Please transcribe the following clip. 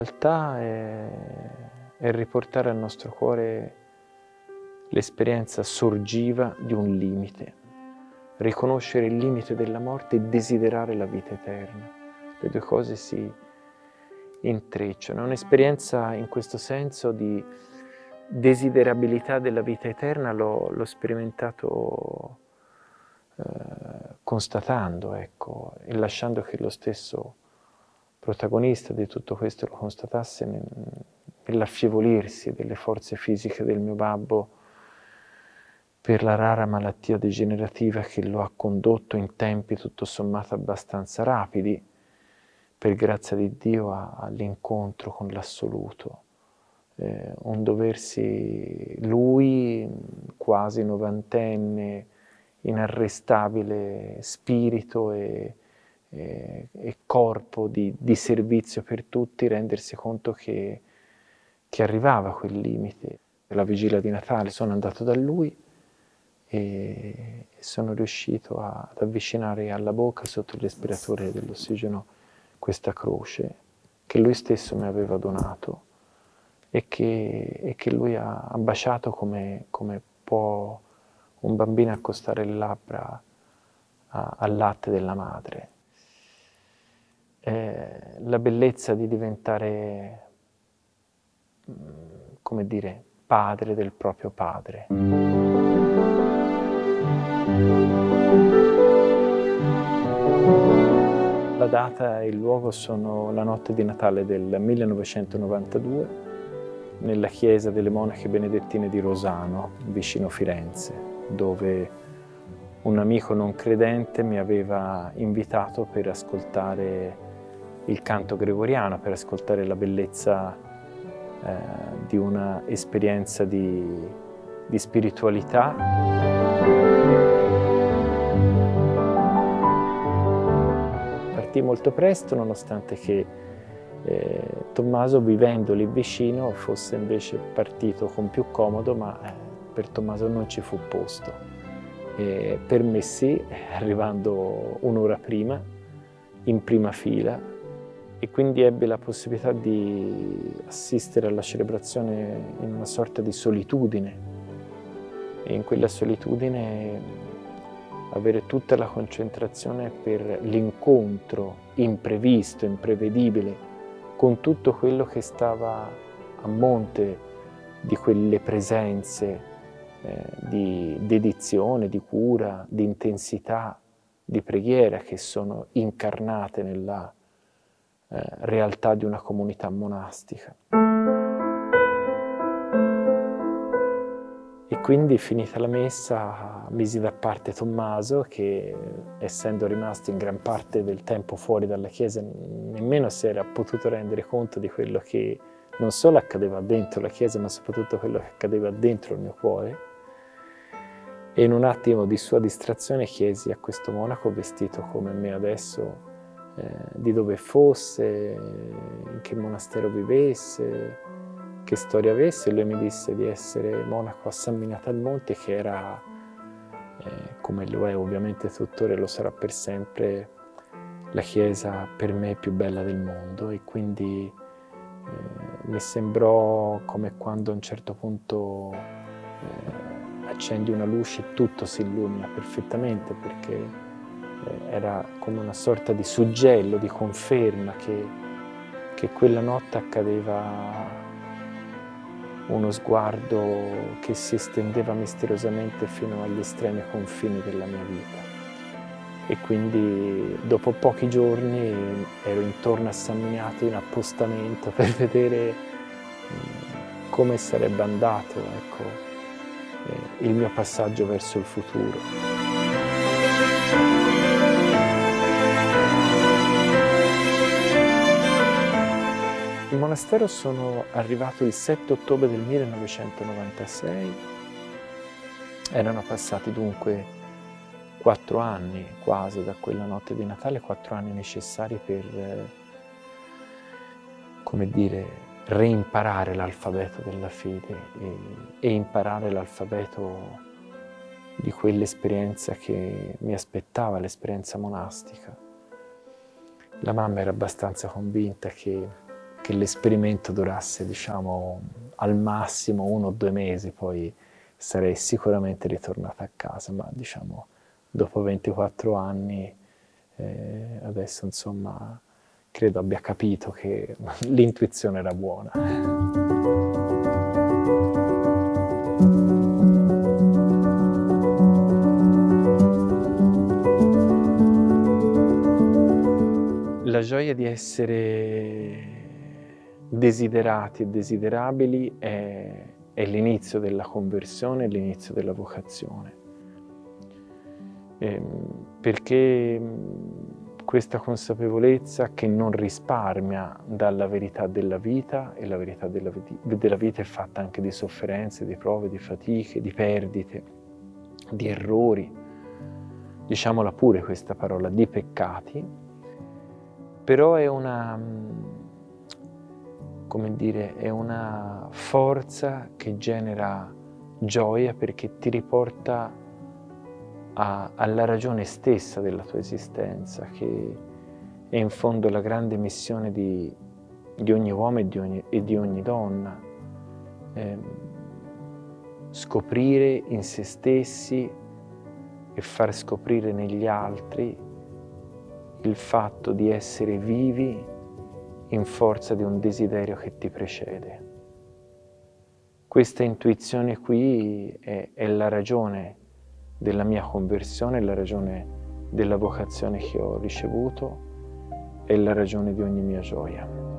In realtà è riportare al nostro cuore l'esperienza sorgiva di un limite, riconoscere il limite della morte e desiderare la vita eterna. Le due cose si intrecciano. È un'esperienza in questo senso di desiderabilità della vita eterna, l'ho sperimentato constatando, ecco, e lasciando che lo stesso protagonista di tutto questo lo constatasse nell'affievolirsi delle forze fisiche del mio babbo per la rara malattia degenerativa che lo ha condotto in tempi tutto sommato abbastanza rapidi, per grazia di Dio, all'incontro con l'assoluto. Un doversi, lui, quasi novantenne, inarrestabile spirito e corpo di servizio per tutti, rendersi conto che arrivava quel limite. La vigilia di Natale sono andato da lui e sono riuscito ad avvicinare alla bocca, sotto il respiratore dell'ossigeno, questa croce che lui stesso mi aveva donato e che lui ha baciato come può un bambino accostare le labbra al latte della madre. La bellezza di diventare, come dire, padre del proprio padre. La data e il luogo sono la notte di Natale del 1992 nella chiesa delle monache benedettine di Rosano, vicino Firenze, dove un amico non credente mi aveva invitato per ascoltare il canto gregoriano, per ascoltare la bellezza di una esperienza di spiritualità. Partì molto presto, nonostante che Tommaso, vivendo lì vicino, fosse invece partito con più comodo, ma per Tommaso non ci fu posto. Per me sì, arrivando un'ora prima, in prima fila, e quindi ebbe la possibilità di assistere alla celebrazione in una sorta di solitudine, e in quella solitudine avere tutta la concentrazione per l'incontro imprevisto, imprevedibile, con tutto quello che stava a monte di quelle presenze di dedizione, di cura, di intensità, di preghiera che sono incarnate nella realtà di una comunità monastica. E quindi, finita la messa, misi da parte Tommaso, che essendo rimasto in gran parte del tempo fuori dalla chiesa nemmeno si era potuto rendere conto di quello che non solo accadeva dentro la chiesa, ma soprattutto quello che accadeva dentro il mio cuore. E in un attimo di sua distrazione chiesi a questo monaco, vestito come me adesso, di dove fosse, in che monastero vivesse, che storia avesse, e lui mi disse di essere monaco a San Miniato al Monte, che era, come lo è ovviamente tuttora e lo sarà per sempre, la chiesa per me più bella del mondo. E quindi mi sembrò come quando a un certo punto accendi una luce e tutto si illumina perfettamente, perché era come una sorta di suggello, di conferma che quella notte accadeva uno sguardo che si estendeva misteriosamente fino agli estremi confini della mia vita. E quindi dopo pochi giorni ero intorno a San Miniato in appostamento per vedere come sarebbe andato, ecco, il mio passaggio verso il futuro. Il monastero sono arrivato il 7 ottobre del 1996, erano passati dunque 4 anni quasi da quella notte di Natale, 4 anni necessari per, come dire, reimparare l'alfabeto della fede e imparare l'alfabeto di quell'esperienza che mi aspettava, l'esperienza monastica. La mamma era abbastanza convinta che che l'esperimento durasse, diciamo, al massimo 1 o 2 mesi, poi sarei sicuramente ritornata a casa, ma diciamo dopo 24 anni adesso insomma credo abbia capito che l'intuizione era buona. La gioia di essere desiderati e desiderabili è l'inizio della conversione, è l'inizio della vocazione. Perché questa consapevolezza che non risparmia dalla verità della vita, e la verità della vita è fatta anche di sofferenze, di prove, di fatiche, di perdite, di errori, diciamola pure questa parola, di peccati, però è come dire, è una forza che genera gioia perché ti riporta alla ragione stessa della tua esistenza, che è in fondo la grande missione di ogni uomo e di ogni donna. Scoprire in se stessi e far scoprire negli altri il fatto di essere vivi in forza di un desiderio che ti precede. Questa intuizione qui è la ragione della mia conversione, è la ragione della vocazione che ho ricevuto, è la ragione di ogni mia gioia.